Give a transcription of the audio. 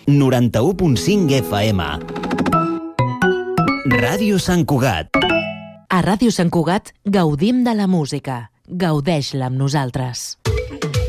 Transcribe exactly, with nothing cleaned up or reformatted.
noranta-u punt cinc F M. Ràdio Sant Cugat. A Ràdio Sant Cugat gaudim de la música. Gaudeix-la amb nosaltres.